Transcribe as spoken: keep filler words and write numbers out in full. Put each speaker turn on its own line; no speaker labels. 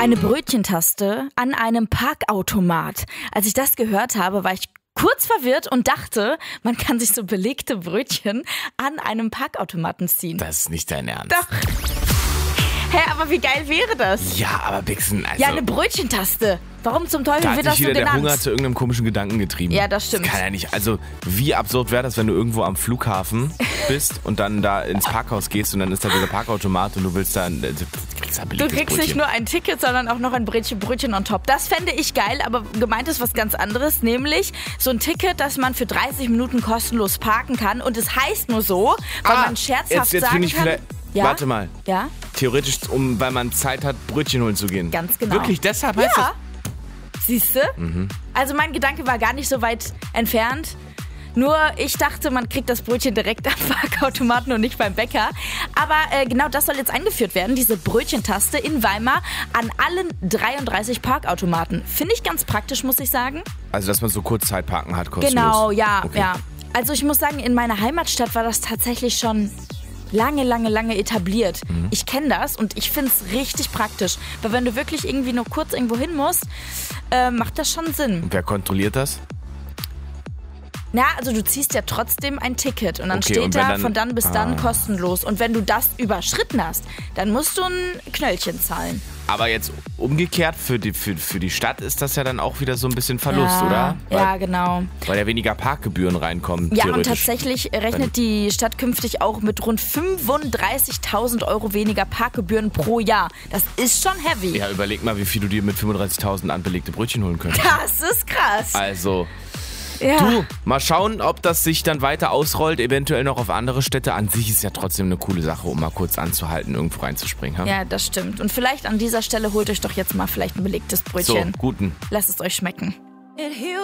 Eine Brötchentaste an einem Parkautomat. Als ich das gehört habe, war ich kurz verwirrt und dachte, man kann sich so belegte Brötchen an einem Parkautomaten ziehen.
Das ist nicht dein Ernst.
Doch. Hä, aber wie geil wäre das?
Ja, aber Bixen, also...
Ja, eine Brötchentaste. Warum zum Teufel
da
wird
hat
das
dich
so
wieder
genannt?
der Hunger zu irgendeinem komischen Gedanken getrieben.
Ja, das stimmt.
Das kann ja nicht. Also, wie absurd wäre das, wenn du irgendwo am Flughafen bist und dann da ins Parkhaus gehst und dann ist da dieser Parkautomat und du willst da... Du kriegst, da
du kriegst nicht nur ein Ticket, sondern auch noch ein Brötchen, Brötchen on top. Das fände ich geil, aber gemeint ist was ganz anderes, nämlich so ein Ticket, dass man für dreißig Minuten kostenlos parken kann und es heißt nur so, weil
ah,
man scherzhaft
jetzt, jetzt
sagen
bin ich
kann...
vielleicht,
Ja?
Warte mal.
Ja?
Theoretisch, um, weil man Zeit hat, Brötchen holen zu gehen.
Ganz genau.
Wirklich, deshalb heißt
Ja. Siehst du?
Mhm.
Also mein Gedanke war gar nicht so weit entfernt. Nur ich dachte, man kriegt das Brötchen direkt am Parkautomaten und nicht beim Bäcker. Aber äh, genau das soll jetzt eingeführt werden, diese Brötchentaste in Weimar an allen dreiunddreißig Parkautomaten. Finde ich ganz praktisch, muss ich sagen.
das? Also, dass man so Kurzzeitparken hat, kostenlos.
Genau, ja,
Okay.
ja. Also ich muss sagen, in meiner Heimatstadt war das tatsächlich schon lange, lange, lange etabliert.
Mhm.
Ich kenne das und ich finde es richtig praktisch. Weil wenn du wirklich irgendwie nur kurz irgendwo hin musst, äh, macht das schon Sinn.
Und wer kontrolliert das?
Na, also du ziehst ja trotzdem ein Ticket und dann
Okay,
steht
und wenn
da
dann-
von dann bis dann
Ah.
kostenlos. Und wenn du das überschritten hast, dann musst du ein Knöllchen zahlen.
Aber jetzt umgekehrt, für die, für, für die Stadt ist das ja dann auch wieder so ein bisschen Verlust,
ja,
oder? Weil,
Ja, genau.
weil ja weniger Parkgebühren reinkommen,
Ja, und
theoretisch.
tatsächlich rechnet die Stadt künftig auch mit rund fünfunddreißigtausend Euro weniger Parkgebühren pro Jahr. Das ist schon heavy.
Ja, überleg mal, wie viel du dir mit fünfunddreißigtausend anbelegte Brötchen holen könntest.
Das ist krass.
Also,
Ja.
du, mal schauen, ob das sich dann weiter ausrollt, eventuell noch auf andere Städte. An sich ist ja trotzdem eine coole Sache, um mal kurz anzuhalten, irgendwo reinzuspringen. Ha?
Ja, das stimmt. Und vielleicht an dieser Stelle holt euch doch jetzt mal vielleicht ein belegtes
So,
Brötchen.
guten.
Lasst es euch schmecken.